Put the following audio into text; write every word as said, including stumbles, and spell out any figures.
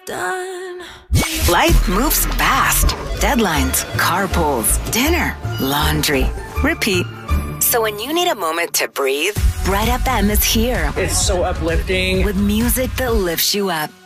done. Life moves fast. Deadlines, carpools, dinner, laundry, repeat. So when you need a moment to breathe, Bright F M is here It's so uplifting. with music that lifts you up.